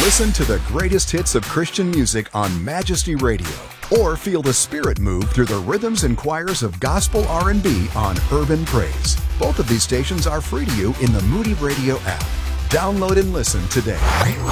Listen to the greatest hits of Christian music on Majesty Radio, or feel the Spirit move through the rhythms and choirs of gospel R&B on Urban Praise. Both of these stations are free to you in the Moody Radio app. Download and listen today.